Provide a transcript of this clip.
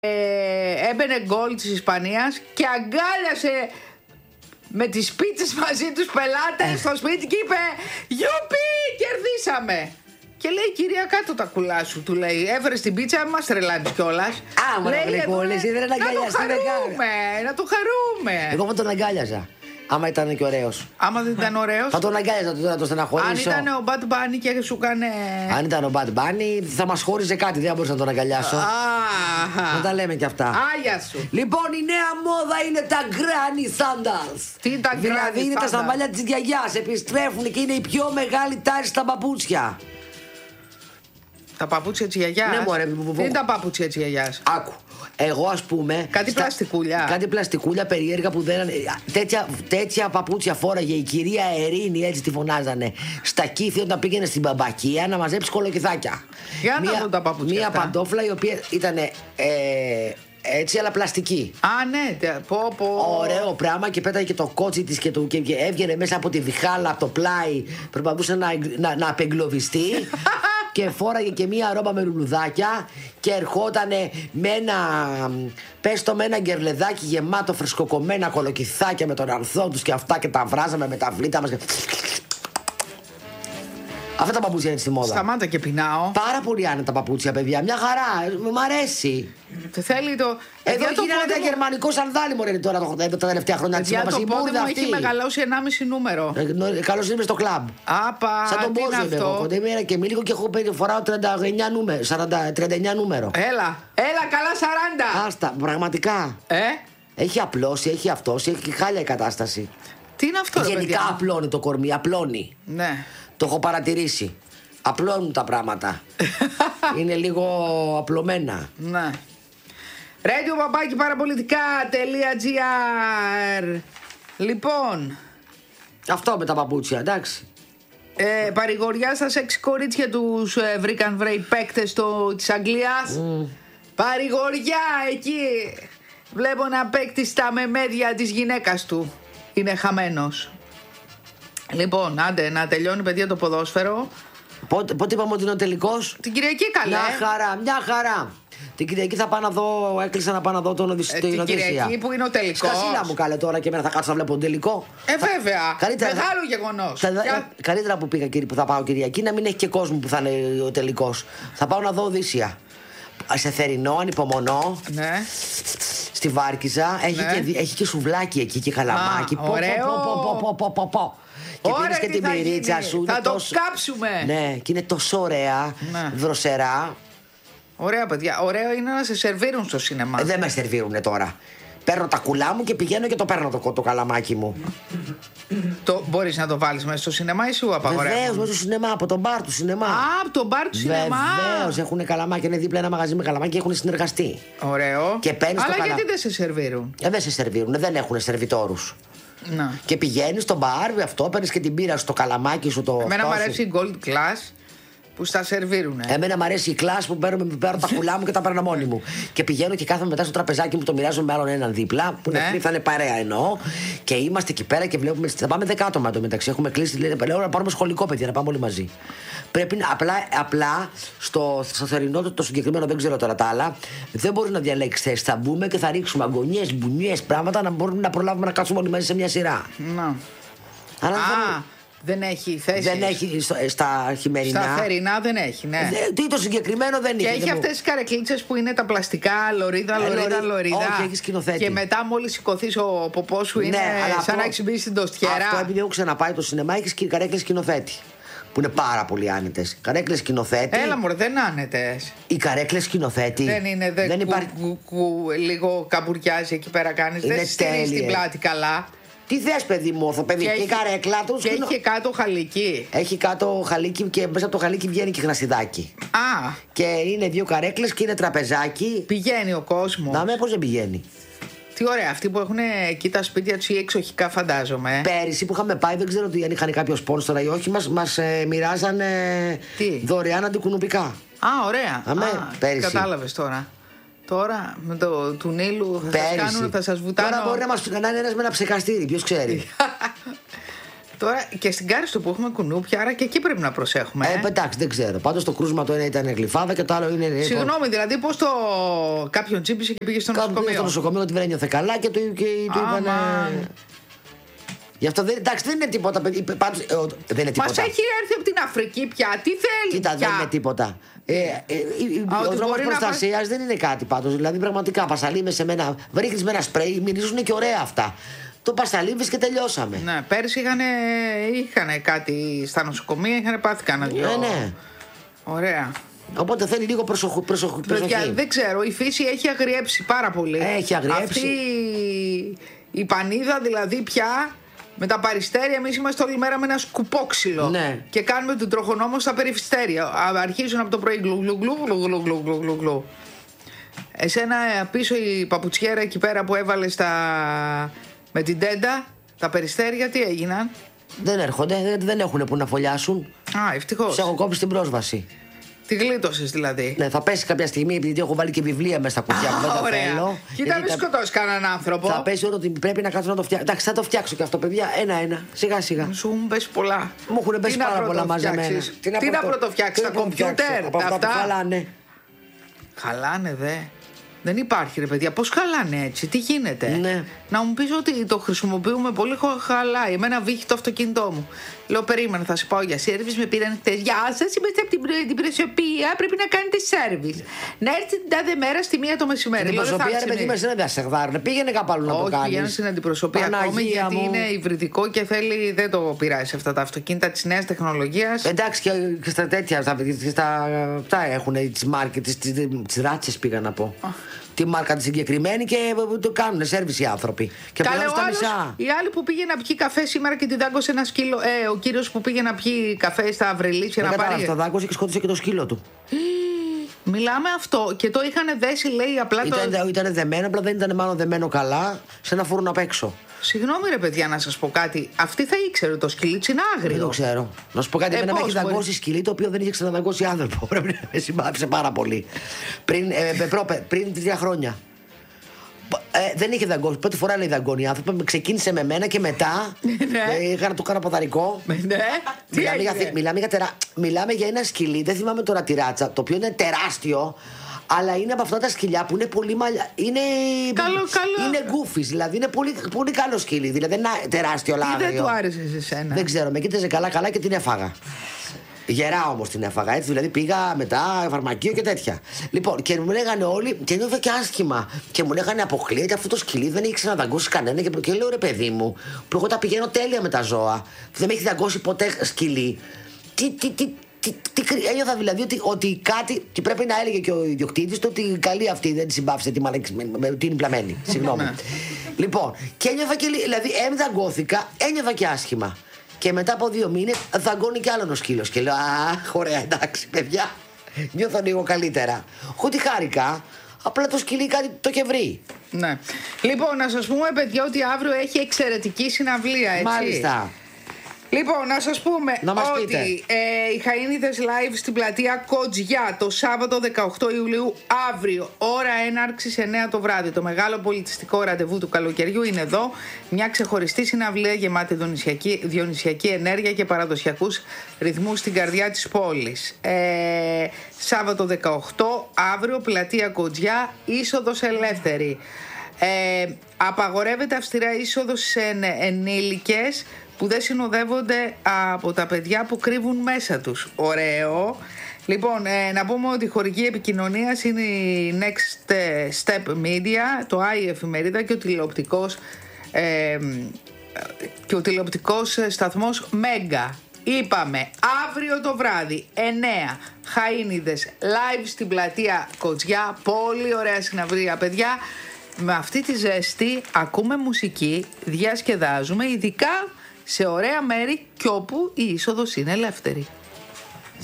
Έμπαινε γκολ της Ισπανίας και αγκάλιασε με τις πίτσες μαζί τους πελάτες στο σπίτι και είπε «Γιουπί, κερδίσαμε!» Και λέει «Κυρία, κάτω τα κουλά σου», του λέει. Έφερες την πίτσα, μας τρελάνεις κιόλας. Λέει, να το χαρούμε. Εγώ θα τον αγκάλιαζα. Άμα ήταν και ωραίος. Άμα δεν ήταν ωραίος. Θα τον αγκάλιαζα να το στεναχωρήσω. Αν ήταν ο Bad Bunny και σου κάνε. Αν ήταν ο Bad Bunny θα μας χώριζε κάτι. Δεν μπορούσα να τον αγκαλιάσω. Να τα λέμε κι αυτά. Άγια σου. Λοιπόν, η νέα μόδα είναι τα Granny Sandals. Τι είναι τα Granny Sandals? Δηλαδή είναι τα σαμβάλια της γιαγιάς. Επιστρέφουν και είναι η πιο μεγάλη τάση στα παπούτσια. Τα παπούτσια της γιαγιάς. Ναι, μωρέ. Τι είναι τα παπούτσια της γιαγιάς? Άκου. Εγώ, ας πούμε. Κάτι πλαστικούλια περίεργα που δεν. Τέτοια παπούτσια φόραγε η κυρία Ερήνη, έτσι τη φωνάζανε. Στα Κήθη όταν πήγαινε στην μπαμπακία να μαζέψει κολοκυθάκια. Για να δω τα παπούτσια. Μία παντόφλα η οποία ήταν. Έτσι, αλλά πλαστική. Α, ναι, ωραίο πράγμα και πέταγε και το κότσι της και έβγαινε μέσα από τη διχάλα, από το πλάι. Προσπαθούσε να απεγκλωβιστεί. Και φόραγε και μία ρόμπα με λουλουδάκια και ερχότανε με με ένα γκερλεδάκι γεμάτο φρεσκοκομμένα κολοκυθάκια με τον αρθό τους και αυτά και τα βράζαμε με τα βλήτα μας. Αυτά τα παπούτσια είναι στη μόδα. Σταμάτα και πεινάω. Πάρα πολύ άνετα παπούτσια, παιδιά. Μια χαρά. Μ' αρέσει. Θέλει το. Εδώ γίνανε τα γερμανικό σανδάλι, μωρέ, τώρα τα τελευταία χρόνια της μόδας. Το πόδι μου έχει μεγαλώσει 1,5 νούμερο. Καλώς είμαι στο κλαμπ. Άπα, σαν τον Μπόζο είμαι εγώ. Κοντά ημέρα και μίλικο και φοράω 39 νούμερο. Έλα, καλά 40. Άστα, πραγματικά. Έχει απλώσει, έχει αυτός, έχει χάλια η κατάσταση. Τι είναι αυτό, γενικά απλώνει το κορμί, απλώνει. Ναι. Το έχω παρατηρήσει. Απλώνουν τα πράγματα. Είναι λίγο απλωμένα. Ναι. radiopapaki.parapolitica.gr. Λοιπόν, αυτό με τα παπούτσια, εντάξει. Παρηγοριά στα 6 κορίτσια τους βρήκαν βρέει παίκτες της Αγγλίας. Παρηγοριά εκεί. Βλέπω να παίκτη στα μεμέδια της γυναίκας του. Είναι χαμένος. Λοιπόν, άντε να τελειώνει, παιδιά, το ποδόσφαιρο. Πότε είπαμε ότι είναι ο τελικός? Την Κυριακή, καλέ. Μια χαρά. Την Κυριακή θα πάω να δω, έκλεισα να πάω να δω τον Οδυσσέα. Την Κυριακή που είναι ο τελικός. Σκασίλα μου, καλέ, τώρα και εμένα θα κάτσω να βλέπω τον τελικό. Βέβαια. Μεγάλο γεγονός. Καλύτερα που πήγα, κύριε, που θα πάω Κυριακή, να μην έχει και κόσμο που θα είναι ο τελικός. Θα πάω να δω Οδύσσια. Σε θερινό, ανυπομονώ. Ναι. Στη Βάρκιζα. Έχει και σουβλάκι εκεί και καλαμάκι. Ωραίο. Και πίνεις και την πυρίτσα σου. Θα το κάψουμε. Ναι, και είναι τόσο ωραία. Δροσερά. Ωραία, παιδιά. Ωραίο είναι να σε σερβίρουν στο σινεμά. Δεν με σερβίρουνε τώρα. Παίρνω τα κουλά μου και πηγαίνω και το παίρνω το καλαμάκι μου. Μπορείς να το βάλεις μέσα στο σινεμά ή σου απαγορεύουν? Βεβαίως, μέσα στο σινεμά, από τον μπαρ του σινεμά. Από τον μπαρ του σινεμά. Βεβαίως, έχουν καλαμάκι. Είναι δίπλα ένα μαγαζί με καλαμάκι και έχουν συνεργαστεί. Ωραίο. Και αλλά γιατί δεν σε σερβίρουν? Δεν σε σερβίρουν, δεν έχουν σερβιτόρους. Να. Και πηγαίνεις στο μπαρ, αυτό παίρνεις και την πύρα στο καλαμάκι σου. Εμένα μου αρέσει η Gold Class που στα σερβίρουνε. Εμένα μου αρέσει η κλάση που παίρνω τα κουλά μου και τα παίρνω μόνη μου. Και πηγαίνω και κάθομαι μετά στο τραπεζάκι μου, το μοιράζομαι με άλλον έναν δίπλα. Που θα είναι παρέα εννοώ. Και είμαστε εκεί πέρα και βλέπουμε. Θα πάμε 10 άτομα εντωμεταξύ. Έχουμε κλείσει. Λέω να πάρουμε σχολικό, παιδιά, να πάμε όλοι μαζί. Πρέπει απλά στο θερινό το συγκεκριμένο, δεν ξέρω τώρα τα άλλα, δεν μπορεί να διαλέξει θέση. Θα μπούμε και θα ρίξουμε αγωνιές, μπουνιές, πράγματα να μπορούμε να προλάβουμε να κάτσουμε όλοι μαζί σε μια σειρά. Να. Αλλά δεν έχει θέση. Δεν έχει στα χειμερινά. Στα θερινά δεν έχει, ναι. Τι το συγκεκριμένο δεν έχει. Και έχει αυτές τις καρεκλίτσες που είναι τα πλαστικά, λωρίδα. Όχι, έχει σκηνοθέτη. Και μετά μόλις σηκωθείς ο ποπός σου είναι σαν να έχεις μπει στην τοστιέρα. Αυτό επειδή έχω ξαναπάει το σινεμά, έχει καρέκλες σκηνοθέτη. Που είναι πάρα πολύ άνετες. Καρέκλες σκηνοθέτη. Έλα μωρέ, δεν είναι άνετες. Οι καρέκλες σκηνοθέτη. Δεν είναι, δεν υπάρχει. Λίγο καμπουριάζει εκεί πέρα κάνεις. Δεν στηρίζει την πλάτη καλά. Τι θες, παιδί μου, ορθοπαιδική καρέκλα του. Και έχει κάτω χαλίκι. Έχει κάτω χαλίκι και μέσα από το χαλίκι βγαίνει και γνασιδάκι. Και είναι 2 καρέκλες και είναι τραπεζάκι. Πηγαίνει ο κόσμος. Να με, πώς δεν πηγαίνει. Τι ωραία, αυτοί που έχουν εκεί τα σπίτια τους ή εξοχικά, φαντάζομαι. Πέρυσι που είχαμε πάει, δεν ξέρω αν είχαν κάποιο σπόνσορα ή όχι, μας μοιράζανε δωρεάν αντικουνουπικά. Ωραία. Πέρυσι. Κατάλαβες τώρα. Τώρα με το του Νείλου θα σας βουτάνω. Τώρα μπορεί να είναι ένας με ένα ψεκαστήρι, ποιος ξέρει. Τώρα και στην Κάριστο που έχουμε κουνούπια, άρα και εκεί πρέπει να προσέχουμε. Εντάξει, δεν ξέρω. Πάντως το κρούσμα το ένα ήταν γλυφάδα και το άλλο είναι. Συγγνώμη, δηλαδή πώς το. Κάποιον τσίπησε και πήγε στο νοσοκομείο. Πήγε στο νοσοκομείο ότι δεν ένιωθε καλά και του είπαν. Γι' αυτό εντάξει, δεν είναι τίποτα. Δεν είναι τίποτα. Μας έχει έρθει από την Αφρική πια. Τι θέλει. Κοίτα, δεν είναι τίποτα. Ο τρόπος προστασίας δεν είναι κάτι πάντως. Δηλαδή, πραγματικά πασαλίμες σε μένα. Βρίσκεις με ένα σπρέι, μυρίζουν και ωραία αυτά. Το πασαλίμες και τελειώσαμε. Ναι, πέρσι είχαν κάτι στα νοσοκομεία, είχαν πάθει κανένα δυο. Ναι. Ωραία. Οπότε θέλει λίγο προσοχή. Δεν ξέρω, η φύση έχει αγριέψει πάρα πολύ. Έχει αγριέψει. Αυτή η πανίδα δηλαδή πια. Με τα παριστέρια, εμείς είμαστε όλη μέρα με ένα σκουπόξυλο. Ναι. Και κάνουμε τον τροχονόμο στα περιφυστέρια. Αρχίζουν από το πρωί γλου. Εσένα πίσω η παπουτσιέρα εκεί πέρα που έβαλε με την τέντα, τα περιστέρια τι έγιναν? Δεν έρχονται, δεν έχουν που να φωλιάσουν. Α, ευτυχώς. Σε έχω κόψει την πρόσβαση. Τη γλίτωσες δηλαδή. Ναι, θα πέσει κάποια στιγμή επειδή έχω βάλει και βιβλία μέσα στα κουτιά που δεν τα θέλω. Κοίτα, μην σκοτώσει κανέναν άνθρωπο. Θα πέσει όλο ότι πρέπει να κάτσω να το φτιάξω. Εντάξει, θα το φτιάξω και αυτό, παιδιά. Ένα-ένα. Σιγά-σιγά. Σου έχουν πέσει πολλά. Μου έχουν πέσει πάρα πολλά μαζεμένα. Τι να πρωτοφτιάξει, τα κομπιούτερ. Από αυτά που χαλάνε. Χαλάνε, δε. Δεν υπάρχει, ρε παιδιά. Πώς χαλάνε έτσι, τι γίνεται? Ναι. Να μου πεις ότι το χρησιμοποιούμε πολύ, χαλάει. Εμένα βύχει το αυτοκίνητό μου. Λέω, περίμενα, θα σου πάω για σέρβις. Με πήραν χτες. Γεια σας, είμαστε από την προσωπία. Πρέπει να κάνετε σέρβις. Να έρθετε την τάδε μέρα στη 1 το μεσημέρι. Την προσωπία, ρε παιδί, μέσα δεν σε γδάρουν. Πήγαινε κάπου αλλού να το κάνεις. Όχι, πηγαίνω στην αντιπροσωπεία ακόμη, γιατί είναι υβριδικό και θέλει, δεν το πειράζει αυτά τα αυτοκίνητα της νέας τεχνολογίας. Εντάξει, και στα τέτοια, αυτά έχουν τις μάρκες, τις ράτσες πήγα να πω. Τη μάρκα τη συγκεκριμένη και το κάνουν σέρβις οι άνθρωποι. Και καλέ, στα μισά. Οι άλλοι που πήγε να πιει καφέ σήμερα και την δάγκωσε ένα σκύλο. Ο κύριος που πήγε να πιει καφέ στα Αυρελίσια να πάρει. Αυτό δάγκωσε και σκότωσε και το σκύλο του. Μιλάμε αυτό και το είχαν δέσει, λέει απλά. Ήταν δεμένο, απλά δεν ήταν μάλλον δεμένο καλά σε ένα φούρνο απ' έξω. Συγγνώμη, ρε παιδιά, να σας πω κάτι. Αυτή θα ήξερε το σκυλί, είναι άγριο. Δεν το ξέρω. Να σου πω κάτι. Εμένα με έχει δαγκώσει σκυλί το οποίο δεν είχε ξαναδαγκώσει άνθρωπο. Πρέπει να με συμπάθησε πάρα πολύ. Πριν 3 χρόνια. Δεν είχε δαγκώσει. Πρώτη φορά λέει δαγκώνει άνθρωπο. Ξεκίνησε με μένα και μετά. Είχα να του κάνω ποδαρικό. Μιλάμε για ένα σκυλί. Δεν θυμάμαι τώρα τη ράτσα. Το οποίο είναι τεράστιο. Αλλά είναι από αυτά τα σκυλιά που είναι πολύ μαλλιά. Είναι γκούφις, δηλαδή είναι πολύ, πολύ καλό σκυλί. Δηλαδή είναι τεράστιο λάδι. Δεν του άρεσε σε σένα? Δεν ξέρω, με κοίταζε καλά και την έφαγα. Γερά όμως την έφαγα, έτσι. Δηλαδή πήγα μετά φαρμακείο και τέτοια. Λοιπόν, και μου λέγανε όλοι, και νιώθω και άσχημα. Και μου λέγανε αποκλείεται αυτό το σκυλί, δεν έχει ξαναδαγκώσει κανένα. Και λέω, ρε παιδί μου, που εγώ τα πηγαίνω τέλεια με τα ζώα. Δεν με έχει δαγκώσει ποτέ σκυλί. Ένιωθα δηλαδή ότι κάτι. Και πρέπει να έλεγε και ο ιδιοκτήτης του ότι καλή αυτή δεν τη συμπάφησε την πλαμένη. Συγγνώμη. Λοιπόν, και ένιωθα και. Δηλαδή, δαγκώθηκα, ένιωθα και άσχημα. Και μετά από 2 μήνες δαγκώνει κι άλλον ο σκύλος. Και λέω, αχ, ωραία, εντάξει, παιδιά. Νιώθω λίγο καλύτερα. Ότι χάρηκα. Απλά το σκυλί κάτι το είχε βρει. Ναι. Λοιπόν, να σας πούμε, παιδιά, ότι αύριο έχει εξαιρετική συναυλία, έτσι. Μάλιστα. Λοιπόν, να σας πούμε ότι οι Χαΐνιδες live στην πλατεία Κοτζιά το Σάββατο 18 Ιουλίου, αύριο, ώρα έναρξης 9 το βράδυ. Το μεγάλο πολιτιστικό ραντεβού του καλοκαιριού είναι εδώ. Μια ξεχωριστή συναυλία γεμάτη διονυσιακή ενέργεια και παραδοσιακούς ρυθμούς στην καρδιά της πόλης. Σάββατο 18, αύριο, πλατεία Κοτζιά, είσοδος ελεύθερη. Απαγορεύεται αυστηρά είσοδος σε ενήλικες που δεν συνοδεύονται από τα παιδιά που κρύβουν μέσα τους. Ωραίο. Λοιπόν, να πούμε ότι η χορηγή επικοινωνίας είναι η Next Step Media, το i εφημερίδα και ο τηλεοπτικός σταθμός Mega. Είπαμε, αύριο το βράδυ 9 Χαΐνιδες live στην πλατεία Κοτζιά. Πολύ ωραία συναυλία, παιδιά. Με αυτή τη ζέστη ακούμε μουσική, διασκεδάζουμε, ειδικά σε ωραία μέρη και όπου η είσοδος είναι ελεύθερη.